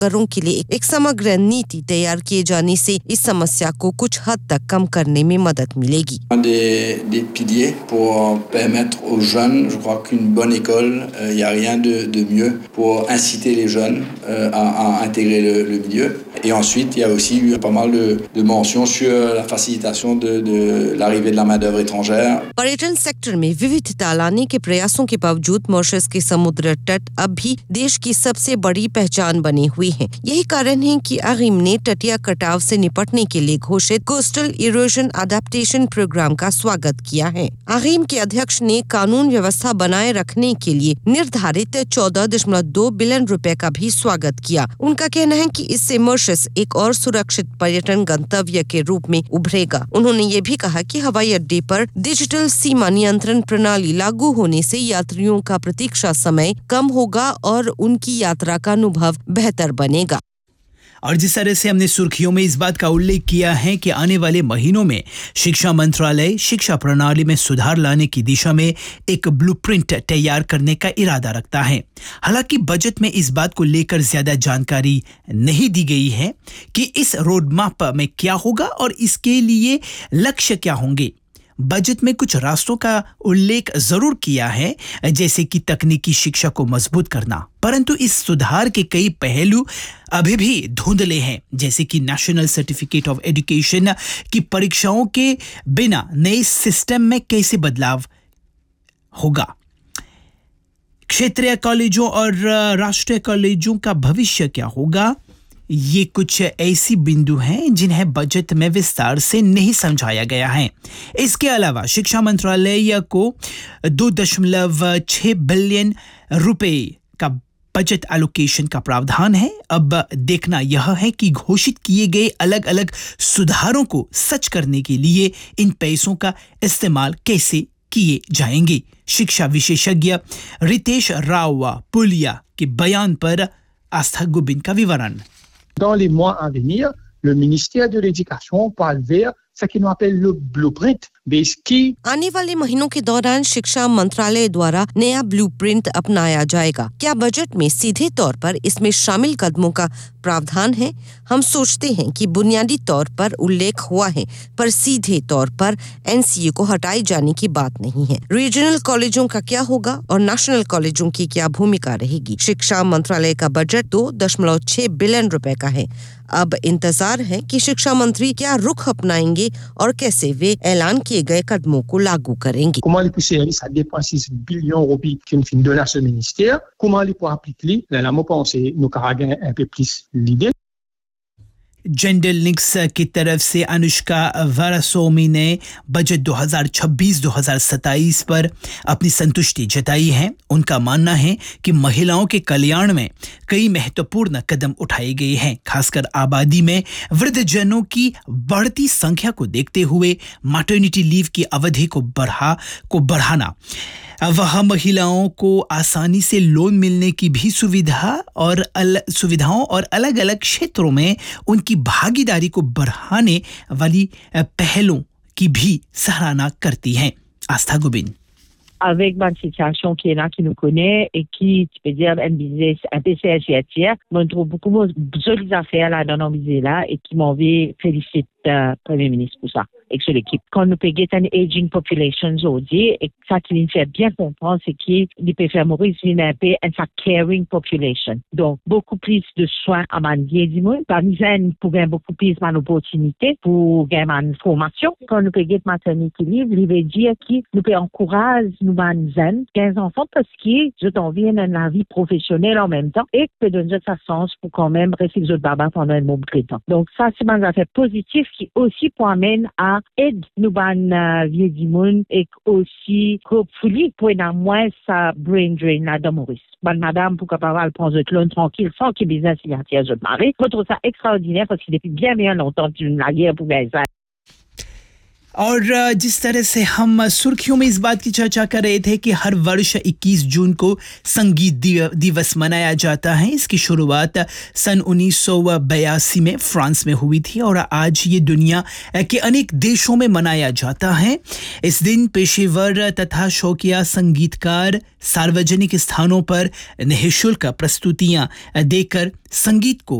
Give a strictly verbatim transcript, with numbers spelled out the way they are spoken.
करों के लिए एक समग्र नीति तैयार किए जाने से इस समस्या को कुछ हद तक कम करने में मदद मिलेगी। Des, des piliers pour permettre aux jeunes, je crois qu'une bonne école, il euh, n'y a rien de, de mieux pour inciter les jeunes euh, à, à intégrer le, le milieu. Et ensuite, il y a aussi eu pas mal de, de mentions sur la facilitation de, de l'arrivée de la main-d'œuvre étrangère. पर्यटन sector में विविधता लाने के प्रयासों के बावजूद Mauritius के समुद्र तट अब भी देश की सबसे बड़ी पहचान बने हुए हैं। यही कारण है कि आगिम ने तटीय कटाव से निपटने के लिए घोषित कोस्टल इरोजन अडैप्टेशन प्रोग्राम का स्वागत किया है। आगिम के अध्यक्ष ने कानून व्यवस्था बनाए रखने के लिए निर्धारित चौदह दशमलव दो बिलियन रुपए का भी स्वागत किया। उनका कहना है कि इससे मॉरिशस एक और सुरक्षित पर्यटन गंतव्य के रूप में उभरेगा। उन्होंने ये भी कहा कि हवाई अड्डे पर डिजिटल सीमा नियंत्रण प्रणाली लागू होने से यात्रियों का प्रतीक्षा समय कम होगा और उनकी यात्रा का अनुभव बेहतर बनेगा। और जिस तरह से हमने सुर्खियों में इस बात का उल्लेख किया है कि आने वाले महीनों में शिक्षा मंत्रालय शिक्षा प्रणाली में सुधार लाने की दिशा में एक ब्लूप्रिंट तैयार करने का इरादा रखता है। हालांकि बजट में इस बात को लेकर ज्यादा जानकारी नहीं दी गई है कि इस रोड मैप में क्या होगा और इसके लिए लक्ष्य क्या होंगे। बजट में कुछ रास्तों का उल्लेख जरूर किया है, जैसे कि तकनीकी शिक्षा को मजबूत करना, परंतु इस सुधार के कई पहलू अभी भी धुंधले हैं, जैसे कि नेशनल सर्टिफिकेट ऑफ एजुकेशन की परीक्षाओं के बिना नए सिस्टम में कैसे बदलाव होगा, क्षेत्रीय कॉलेजों और राष्ट्रीय कॉलेजों का भविष्य क्या होगा। ये कुछ ऐसी बिंदु हैं जिन्हें बजट में विस्तार से नहीं समझाया गया है। इसके अलावा शिक्षा मंत्रालय को दो दशमलव छह बिलियन रुपए का बजट एलोकेशन का प्रावधान है। अब देखना यह है कि घोषित किए गए अलग अलग सुधारों को सच करने के लिए इन पैसों का इस्तेमाल कैसे किए जाएंगे। शिक्षा विशेषज्ञ रितेश राव पुलिया के बयान पर आस्था गुबिन का विवरण। Dans les mois à venir, le ministère de l'Éducation parle vers ce qu'on appelle le blueprint, qui आने वाले महीनों के दौरान शिक्षा मंत्रालय द्वारा नया ब्लूप्रिंट अपनाया जाएगा। क्या बजट में सीधे तौर पर इसमें शामिल कदमों का प्रावधान है? हम सोचते हैं कि बुनियादी तौर पर उल्लेख हुआ है, पर सीधे तौर पर एनसीए को हटाए जाने की बात नहीं है। रीजनल कॉलेजों का क्या होगा और नेशनल कॉलेजों की क्या भूमिका रहेगी? शिक्षा मंत्रालय का बजट दो दशमलव छह बिलियन रुपए का है। अब इंतजार है कि शिक्षा मंत्री क्या रुख अपनाएंगे और कैसे वे ऐलान किए गए कदमों को लागू करेंगे। Comment les pousser à dépenser six billions roupies qu'une fin donne à ce ministère? Comment les pour appliquer? Là, là, moi, pense nous caraguen un peu plus l'idée. Gender links की तरफ से अनुष्का वारासोमी ने बजट दो हज़ार छब्बीस दो हज़ार सत्ताईस पर अपनी संतुष्टि जताई है। उनका मानना है कि महिलाओं के कल्याण में कई महत्वपूर्ण कदम उठाए गए हैं, खासकर आबादी में वृद्धजनों की बढ़ती संख्या को देखते हुए मैटरनिटी लीव की अवधि को बढ़ा को बढ़ाना, वह महिलाओं को आसानी से लोन मिलने की भी सुविधा और अल, सुविधाओं और अलग-अलग क्षेत्रों में उनकी भागीदारी को बढ़ाने वाली पहलों की भी सराहना करती हैं। आस्था गुबिन avec une situation qui est là, qui nous connaît et qui, tu peux dire, un business, un P C H tiers, on trouve beaucoup de jolies affaires là dans nos musées là et qui m'ont fait féliciter le Premier ministre pour ça et que l'équipe. Quand nous payons une aging population aujourd'hui, et ça qui nous fait bien comprendre, c'est qu'il peut faire mourir une un peu une caring population. Donc, beaucoup plus de soins à manier du monde. Parmi elles, pour gagner beaucoup plus d'opportunités, pour gagner une formation. Quand nous payons maternité libre, il veut dire que nous pouvons encourager nous jeunes, quinze enfants, parce qu'ils ont envie dans la vie professionnelle en même temps et que donner ça sens pour quand même rester les autres babas pendant un bon bout de temps. Donc, ça, c'est un affaire positif qui aussi pour amène à aider nous ban vieux du monde et aussi hopefully pour en moins ça brain drain là dans Maurice. Bonne madame pour capable prendre le clone tranquille sans qu'il business il y a tiers de mari. Je trouve ça extraordinaire parce qu'il depuis bien bien longtemps une la guerre pour ça. और जिस तरह से हम सुर्खियों में इस बात की चर्चा कर रहे थे कि हर वर्ष इक्कीस जून को संगीत दिवस मनाया जाता है, इसकी शुरुआत सन उन्नीस सौ बयासी में फ्रांस में हुई थी और आज ये दुनिया के अनेक देशों में मनाया जाता है। इस दिन पेशेवर तथा शौकिया संगीतकार सार्वजनिक स्थानों पर निःशुल्क प्रस्तुतियां देकर संगीत को